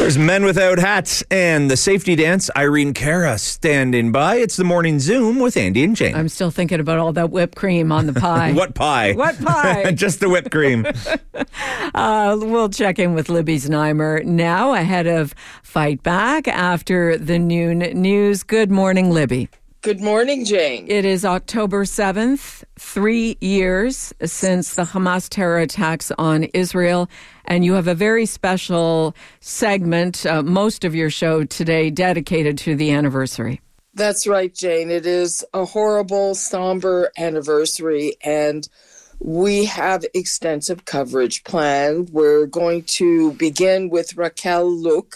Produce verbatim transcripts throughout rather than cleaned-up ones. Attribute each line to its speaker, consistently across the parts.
Speaker 1: There's Men Without Hats and the Safety Dance. Irene Cara standing by. It's the Morning Zoom with Andy and Jane.
Speaker 2: I'm still thinking about all that whipped cream on the pie.
Speaker 1: What pie?
Speaker 2: What pie?
Speaker 1: Just the whipped cream.
Speaker 2: uh, we'll check in with Libby Znaimer now ahead of Fight Back after the noon news. Good morning, Libby.
Speaker 3: Good morning, Jane.
Speaker 2: It is October seventh, three years since the Hamas terror attacks on Israel, and you have a very special segment, uh, most of your show today, dedicated to the anniversary.
Speaker 3: That's right, Jane. It is a horrible, somber anniversary, and we have extensive coverage planned. We're going to begin with Raquel Luque,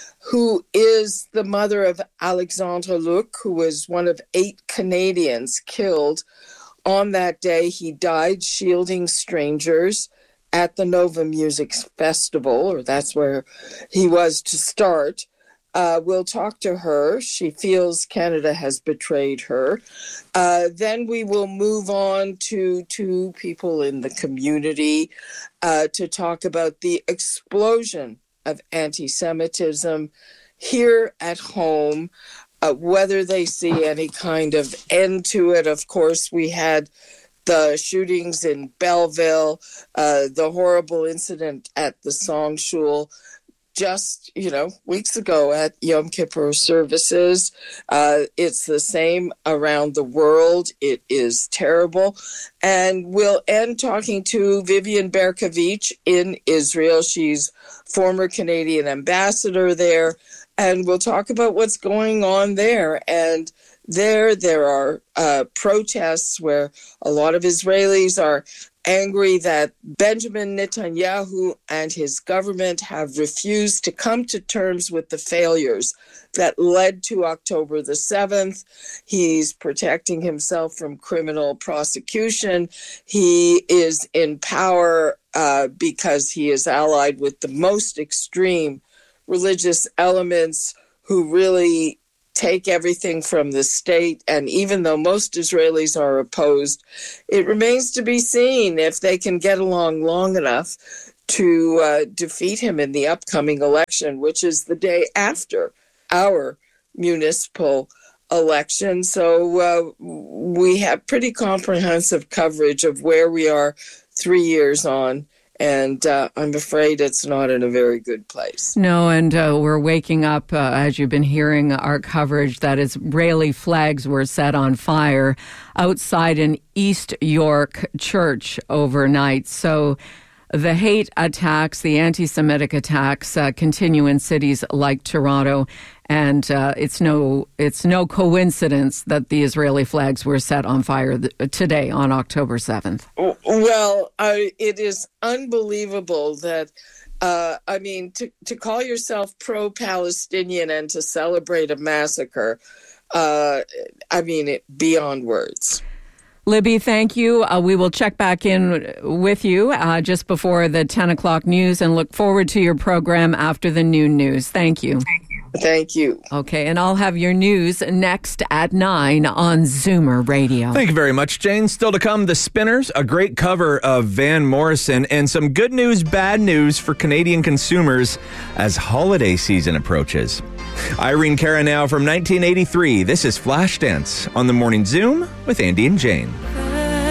Speaker 3: who is the mother of Alexandre Luque, who was one of eight Canadians killed on that day. He died shielding strangers at the Nova Music Festival, or that's where he was to start. Uh, we'll talk to her. She feels Canada has betrayed her. Uh, then we will move on to two people in the community uh, to talk about the explosion of anti-Semitism here at home, uh, whether they see any kind of end to it. Of course, we had the shootings in Belleville, uh, the horrible incident at the Song Shul just, you know, weeks ago at Yom Kippur services. Uh, it's the same around the world. It is terrible. And we'll end talking to Vivian Berkovich in Israel. She's former Canadian ambassador there. And we'll talk about what's going on there. And there, there are uh, protests where a lot of Israelis are angry that Benjamin Netanyahu and his government have refused to come to terms with the failures that led to October the seventh. He's protecting himself from criminal prosecution. He is in power uh, because he is allied with the most extreme religious elements who really take everything from the state. And even though most Israelis are opposed, it remains to be seen if they can get along long enough to uh, defeat him in the upcoming election, which is the day after our municipal election. So uh, we have pretty comprehensive coverage of where we are three years on. And uh, I'm afraid it's not in a very good place.
Speaker 2: No, and uh, we're waking up, uh, as you've been hearing our coverage, that Israeli flags were set on fire outside an East York church overnight. So the hate attacks, the anti-Semitic attacks uh, continue in cities like Toronto. And uh, it's no it's no coincidence that the Israeli flags were set on fire th- today on October seventh.
Speaker 3: Well, I, it is unbelievable that, uh, I mean, to, to call yourself pro-Palestinian and to celebrate a massacre, uh, I mean, it beyond words.
Speaker 2: Libby, thank you. Uh, we will check back in with you uh, just before the ten o'clock news and look forward to your program after the noon news. Thank you.
Speaker 3: Thank you. Thank you.
Speaker 2: Okay, and I'll have your news next at nine on Zoomer Radio.
Speaker 1: Thank you very much, Jane. Still to come, The Spinners, a great cover of Van Morrison, and some good news, bad news for Canadian consumers as holiday season approaches. Irene Cara now from nineteen eighty-three. This is Flashdance on the Morning Zoom with Andy and Jane.